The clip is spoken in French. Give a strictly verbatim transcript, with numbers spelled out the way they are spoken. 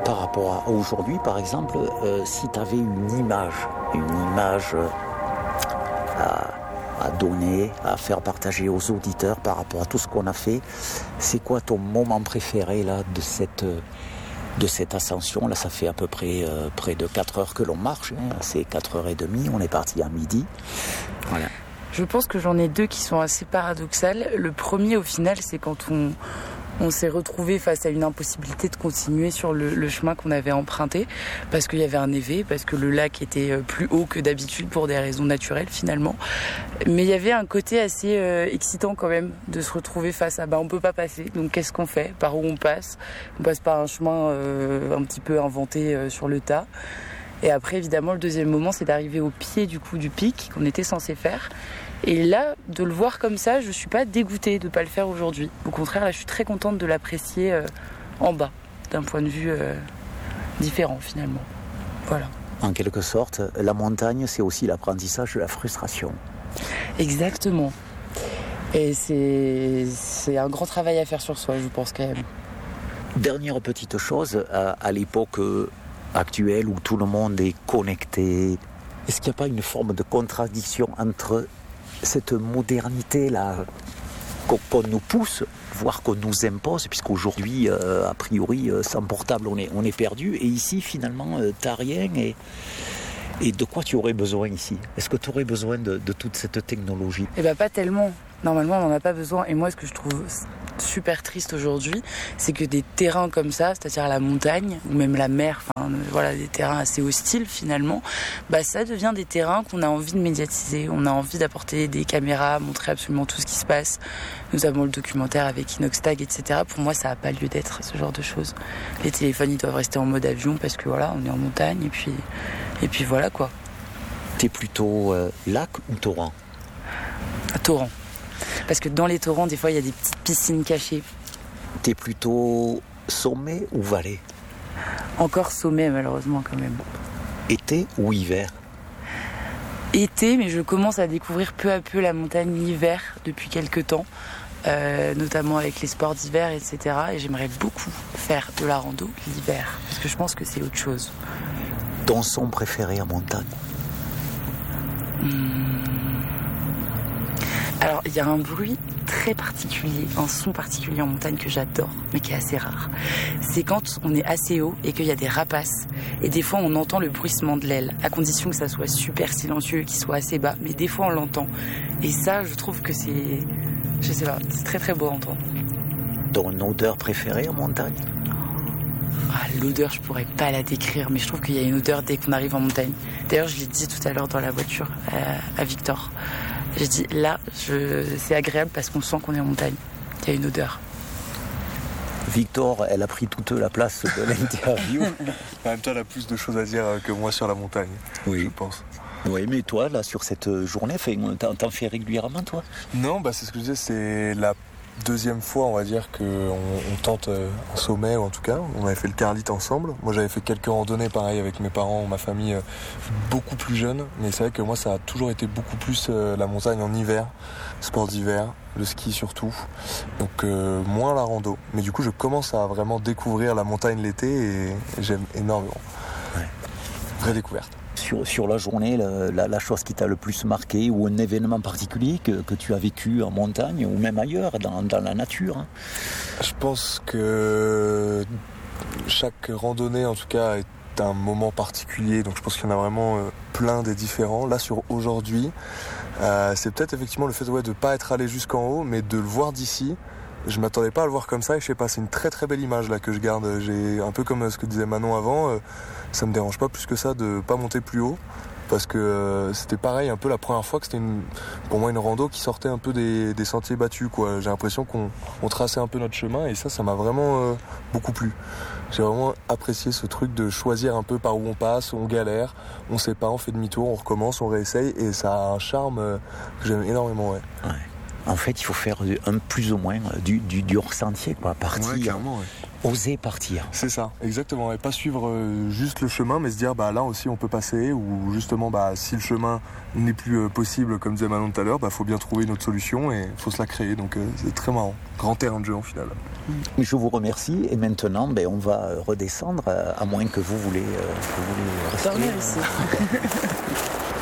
par rapport à aujourd'hui, par exemple, euh, si tu avais une image, une image euh, à, à donner, à faire partager aux auditeurs par rapport à tout ce qu'on a fait, c'est quoi ton moment préféré là, de cette, de cette ascension? Là, ça fait à peu près euh, près de quatre heures que l'on marche, hein. C'est quatre heures trente, on est parti à midi. Voilà. Je pense que j'en ai deux qui sont assez paradoxales. Le premier, au final, c'est quand on... On s'est retrouvés face à une impossibilité de continuer sur le, le chemin qu'on avait emprunté parce qu'il y avait un névé, parce que le lac était plus haut que d'habitude pour des raisons naturelles finalement. Mais il y avait un côté assez euh, excitant quand même de se retrouver face à bah, on peut pas passer, donc qu'est-ce qu'on fait? Par où on passe? On passe par un chemin euh, un petit peu inventé euh, sur le tas. Et après évidemment le deuxième moment c'est d'arriver au pied du coup du pic qu'on était censé faire. Et là, de le voir comme ça, je ne suis pas dégoûtée de ne pas le faire aujourd'hui. Au contraire, là, je suis très contente de l'apprécier euh, en bas, d'un point de vue euh, différent finalement. Voilà. En quelque sorte, la montagne, c'est aussi l'apprentissage de la frustration. Exactement. Et c'est, c'est un grand travail à faire sur soi, je pense quand même. Dernière petite chose, à, à l'époque actuelle où tout le monde est connecté, est-ce qu'il n'y a pas une forme de contradiction entre cette modernité-là qu'on, qu'on nous pousse, voire qu'on nous impose, puisqu'aujourd'hui, euh, a priori, euh, sans portable, on est, on est perdu, et ici, finalement, euh, t'as rien, et, et de quoi tu aurais besoin ici? Est-ce que tu aurais besoin de, de toute cette technologie? Eh bien, pas tellement. Normalement, on n'en a pas besoin, et moi, ce que je trouve super triste aujourd'hui, c'est que des terrains comme ça, c'est-à-dire la montagne ou même la mer, enfin voilà, des terrains assez hostiles finalement, bah ça devient des terrains qu'on a envie de médiatiser, on a envie d'apporter des caméras, montrer absolument tout ce qui se passe, notamment le documentaire avec Inoxtag, et cetera. Pour moi, ça n'a pas lieu d'être ce genre de choses. Les téléphones, ils doivent rester en mode avion parce que voilà, on est en montagne et puis et puis voilà quoi. T'es plutôt euh, lac ou torrent? Torrent. Parce que dans les torrents, des fois, il y a des petites piscines cachées. T'es plutôt sommet ou vallée? Encore sommet, malheureusement, quand même. Été ou hiver? Été, mais je commence à découvrir peu à peu la montagne l'hiver depuis quelques temps, euh, notamment avec les sports d'hiver, et cetera. Et j'aimerais beaucoup faire de la rando l'hiver, parce que je pense que c'est autre chose. Ton son préféré en montagne? Hum... Alors, il y a un bruit très particulier, un son particulier en montagne que j'adore, mais qui est assez rare. C'est quand on est assez haut et qu'il y a des rapaces. Et des fois, on entend le bruissement de l'aile, à condition que ça soit super silencieux, qu'il soit assez bas. Mais des fois, on l'entend. Et ça, je trouve que c'est... Je sais pas, c'est très très beau à entendre. Ton odeur préférée en montagne? Ah, l'odeur, je pourrais pas la décrire, mais je trouve qu'il y a une odeur dès qu'on arrive en montagne. D'ailleurs, je l'ai dit tout à l'heure dans la voiture à, à Victor. J'ai dit, là, je... c'est agréable parce qu'on sent qu'on est en montagne. Il y a une odeur. Victor, elle a pris toute la place de l'interview. En même temps, elle a plus de choses à dire que moi sur la montagne, oui. Je pense. Oui, mais toi, là, sur cette journée, t'en, t'en fais régulièrement, toi? Non, bah, c'est ce que je disais, c'est la deuxième fois, on va dire, qu'on on tente un sommet, ou en tout cas, on avait fait le Carlite ensemble. Moi, j'avais fait quelques randonnées, pareil, avec mes parents, ma famille, beaucoup plus jeune. Mais c'est vrai que moi, ça a toujours été beaucoup plus euh, la montagne en hiver, sport d'hiver, le ski surtout. Donc, euh, moins la rando. Mais du coup, je commence à vraiment découvrir la montagne l'été et, et j'aime énormément. Ouais. Vraie découverte. Sur, sur la journée, la, la, la chose qui t'a le plus marqué ou un événement particulier que, que tu as vécu en montagne ou même ailleurs, dans, dans la nature, hein? Je pense que chaque randonnée, en tout cas, est un moment particulier. Donc je pense qu'il y en a vraiment euh, plein des différents. Là, sur aujourd'hui, euh, c'est peut-être effectivement le fait ouais, de ne pas être allé jusqu'en haut, mais de le voir d'ici. Je m'attendais pas à le voir comme ça et je sais pas, c'est une très très belle image là que je garde. J'ai un peu comme ce que disait Manon avant, euh, ça me dérange pas plus que ça de pas monter plus haut parce que euh, c'était pareil un peu la première fois que c'était une, pour moi une rando qui sortait un peu des, des sentiers battus quoi. J'ai l'impression qu'on on traçait un peu notre chemin et ça ça m'a vraiment euh, beaucoup plu. J'ai vraiment apprécié ce truc de choisir un peu par où on passe, on galère, on sait pas, on fait demi-tour, on recommence, on réessaye et ça a un charme euh, que j'aime énormément ouais. Ouais. En fait, il faut faire un plus ou moins du, du, du hors-sentier, quoi. Partir, ouais, clairement, ouais. oser partir. C'est ça, exactement. Et pas suivre euh, juste le chemin, mais se dire bah là aussi on peut passer, ou justement bah si le chemin n'est plus euh, possible, comme disait Manon tout à l'heure, bah faut bien trouver une autre solution et faut se la créer. Donc euh, c'est très marrant. Grand terrain de jeu en final. Je vous remercie et maintenant ben, on va redescendre à moins que vous voulez, euh, que vous voulez rester. Dormir ici.